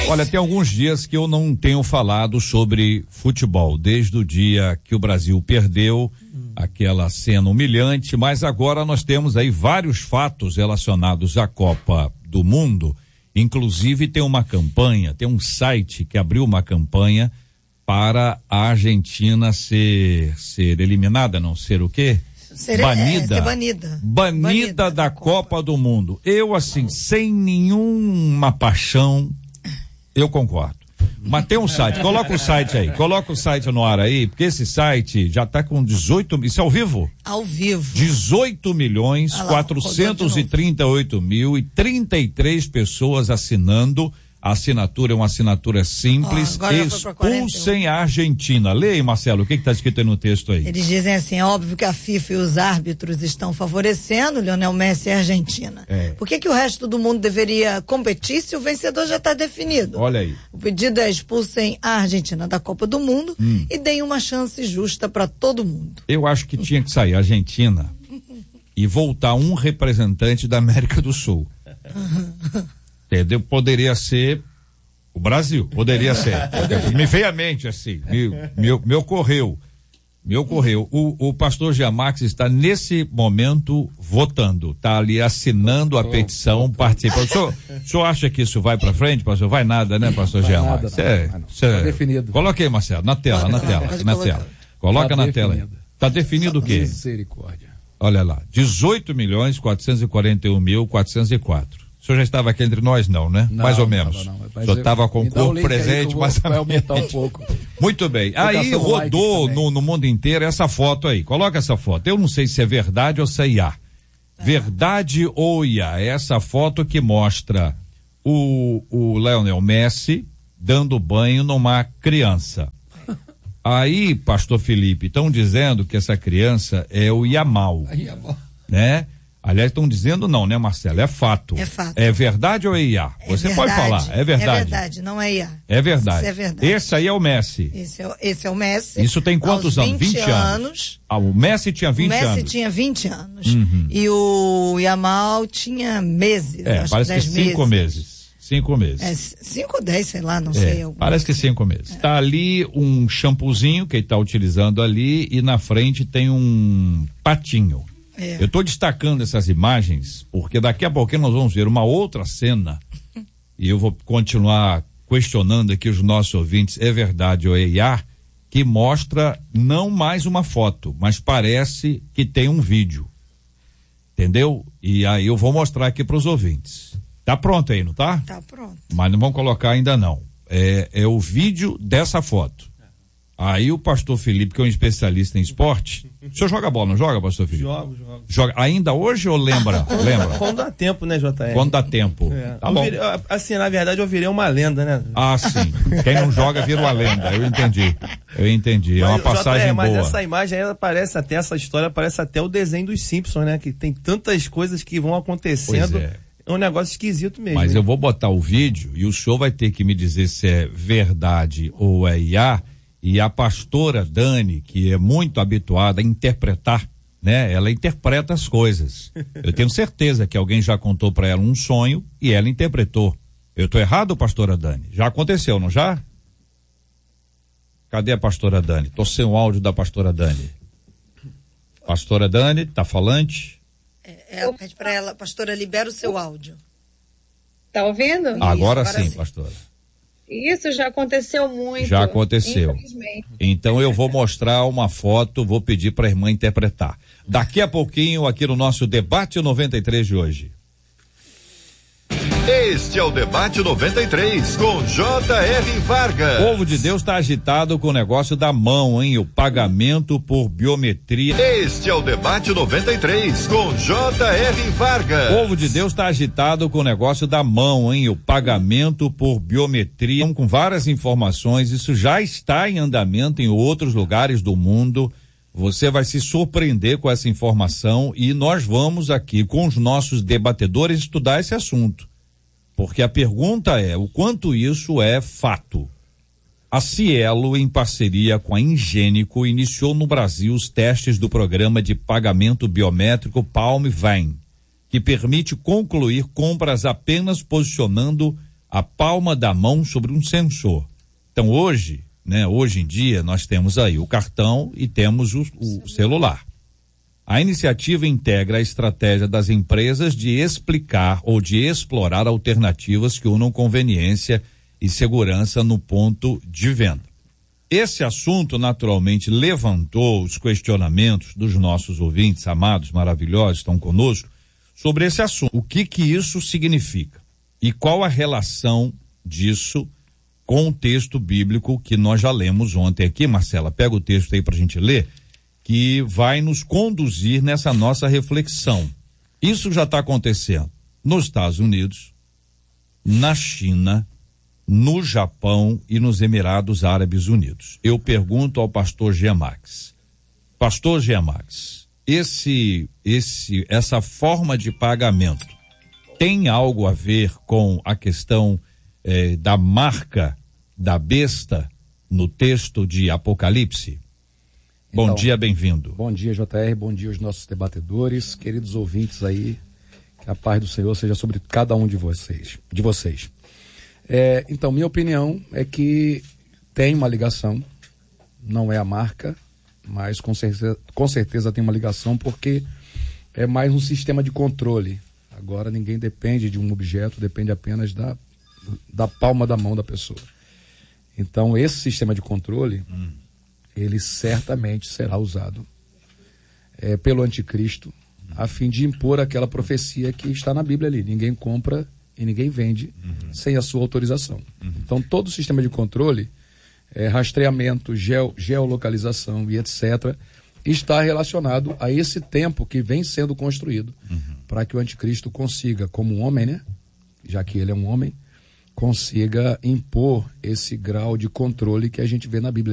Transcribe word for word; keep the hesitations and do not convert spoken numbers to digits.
Olha, tem alguns dias que eu não tenho falado sobre futebol, desde o dia que o Brasil perdeu hum. aquela cena humilhante, mas agora nós temos aí vários fatos relacionados à Copa do Mundo, inclusive tem uma campanha, tem um site que abriu uma campanha para a Argentina ser, ser eliminada, não ser o quê? Ser, banida, é, ser banida. banida. Banida da Copa. Copa do Mundo. Eu, assim, sem nenhuma paixão, eu concordo. Mas tem um site, coloca o site aí, coloca o site no ar aí, porque esse site já tá com dezoito, isso é ao vivo? Ao vivo. dezoito milhões, quatrocentos e trinta e oito mil e trinta e três pessoas assinando. A assinatura é uma assinatura simples. Oh, expulsem a Argentina. Leia, Marcelo, o que está escrito aí no texto aí? Eles dizem assim, é óbvio que a FIFA e os árbitros estão favorecendo Lionel Messi e a Argentina. É. Por que que o resto do mundo deveria competir se o vencedor já está definido? Olha aí. O pedido é expulsem a Argentina da Copa do Mundo hum. e deem uma chance justa para todo mundo. Eu acho que tinha que sair a Argentina e voltar um representante da América do Sul. Entendeu? Poderia ser o Brasil, poderia ser. Me veio à mente assim, me, me, me ocorreu, me ocorreu. O, o pastor Giamax está nesse momento votando, está ali assinando a petição, participando. O senhor, o senhor acha que isso vai para frente, pastor? Vai nada, né, pastor Giamax? Está é, é, definido. Coloque aí, Marcelo, na tela, na tela, na tela. Coloca na tela. Está definido o quê? Misericórdia. Olha lá, dezoito milhões, quatrocentos e quarenta e um mil, quatrocentos e quatro. O senhor já estava aqui entre nós, não, né? Não, mais ou menos. Não, não, o senhor estava com o corpo presente, mas vai aumentar um pouco. Muito bem. Aí rodou like no, no mundo inteiro essa foto aí. Coloca essa foto. Eu não sei se é verdade ou se é I A. Verdade ou I A? É essa foto que mostra o, o Lionel Messi dando banho numa criança. Aí, pastor Felipe, estão dizendo que essa criança é o Yamal, né? Aliás, estão dizendo não, né, Marcelo? É fato. É fato. É verdade ou é I A? É Você verdade, pode falar, é verdade. É verdade, não é I A. É verdade. Isso é verdade. Esse aí é o Messi. Esse é, esse é o Messi. Isso tem quantos anos? vinte, vinte anos. Ah, o Messi tinha vinte anos. O Messi anos. tinha vinte anos. Uhum. E o Yamal tinha meses. É, acho parece que cinco meses. meses. Cinco meses. É, cinco ou dez, sei lá, não é, sei. Parece que cinco meses. É. Tá ali um shampoozinho que ele tá utilizando ali e na frente tem um patinho. É. Eu estou destacando essas imagens porque daqui a pouquinho nós vamos ver uma outra cena e eu vou continuar questionando aqui os nossos ouvintes, é verdade ou é I A, que mostra não mais uma foto, mas parece que tem um vídeo. Entendeu? E aí eu vou mostrar aqui para os ouvintes. Tá pronto aí, não tá? Tá pronto. Mas não vamos colocar ainda não. É, é o vídeo dessa foto. Aí o pastor Felipe, que é um especialista em esporte, o senhor joga bola, não joga, pastor Felipe? Jogo, jogo. Joga ainda hoje ou lembra? lembra? Quando dá tempo, né, J R? Quando dá tempo. É. Tá bom. Virei, assim, na verdade, eu virei uma lenda, né? Ah, sim. Quem não joga vira uma lenda, eu entendi. Eu entendi, mas, é uma passagem J R, mas boa. Mas essa imagem, ela parece até, essa história parece até o desenho dos Simpsons, né? Que tem tantas coisas que vão acontecendo. Pois é. É um negócio esquisito mesmo. Mas hein? eu vou botar o vídeo e o senhor vai ter que me dizer se é verdade ou é I A. E a pastora Dani, que é muito habituada a interpretar, né? Ela interpreta as coisas. Eu tenho certeza que alguém já contou para ela um sonho e ela interpretou. Eu tô errado, pastora Dani? Já aconteceu, não já? Cadê a pastora Dani? Tô sem o áudio da pastora Dani. Pastora Dani, tá falante? É, é, pede para ela, pastora, libera o seu áudio. Tá ouvindo? Isso, agora, agora sim, sim, pastora. Isso já aconteceu muito. Já aconteceu. Então eu vou mostrar uma foto, vou pedir para a irmã interpretar. Daqui a pouquinho, aqui no nosso Debate noventa e três de hoje. Este é o Debate noventa e três, com J R Vargas. O povo de Deus está agitado com o negócio da mão, hein? O pagamento por biometria. Este é o Debate noventa e três, com J R Vargas. O povo de Deus está agitado com o negócio da mão, hein? O pagamento por biometria. Com várias informações, isso já está em andamento em outros lugares do mundo. Você vai se surpreender com essa informação e nós vamos aqui com os nossos debatedores estudar esse assunto. Porque a pergunta é, o quanto isso é fato? A Cielo, em parceria com a Ingênico, iniciou no Brasil os testes do programa de pagamento biométrico Palm Vein, que permite concluir compras apenas posicionando a palma da mão sobre um sensor. Então hoje, né, hoje em dia nós temos aí o cartão e temos o, o celular. A iniciativa integra a estratégia das empresas de explicar ou de explorar alternativas que unam conveniência e segurança no ponto de venda. Esse assunto naturalmente levantou os questionamentos dos nossos ouvintes amados, maravilhosos, estão conosco, sobre esse assunto. O que que isso significa? E qual a relação disso com o texto bíblico que nós já lemos ontem aqui? Marcela, pega o texto aí para a gente ler, que vai nos conduzir nessa nossa reflexão. Isso já está acontecendo nos Estados Unidos, na China, no Japão e nos Emirados Árabes Unidos. Eu pergunto ao pastor Jean Max. Pastor Jean Max, esse, esse, essa forma de pagamento tem algo a ver com a questão eh, da marca da besta no texto de Apocalipse? Bom Então, dia, bem-vindo. Bom dia, J R, bom dia aos nossos debatedores, queridos ouvintes aí, que a paz do Senhor seja sobre cada um de vocês. De vocês. É, então, minha opinião é que tem uma ligação, não é a marca, mas com certeza, com certeza tem uma ligação, porque é mais um sistema de controle. Agora ninguém depende de um objeto, depende apenas da, da palma da mão da pessoa. Então, esse sistema de controle, hum. ele certamente será usado é, pelo anticristo, hum. a fim de impor aquela profecia que está na Bíblia ali. Ninguém compra e ninguém vende uhum. sem a sua autorização. Uhum. Então, todo o sistema de controle, é, rastreamento, geo, geolocalização e etcétera, está relacionado a esse tempo que vem sendo construído uhum. para que o anticristo consiga, como um homem, né? Já que ele é um homem, consiga impor esse grau de controle que a gente vê na Bíblia.